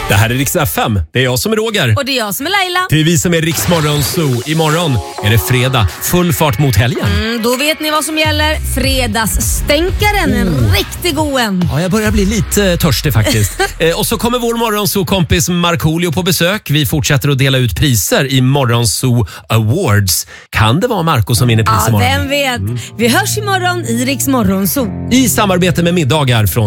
Det här är Rix FM. Det är jag som är Roger. Och det är jag som är Laila. Det är vi som är Rix Morgon Zoo. Imorgon är det fredag. Full fart mot helgen. Då vet ni vad som gäller. Fredagsstänkaren. En riktigt god en. Ja, jag börjar bli lite törstig faktiskt. Och så kommer vår morgonzoo-kompis Markoolio på besök. Vi fortsätter att dela ut priser i Morgonzoo Awards. Kan det vara Marco som vinner pris imorgon? Vem vet. Vi hörs imorgon i Rix Morgonzoo. I samarbete med middagar från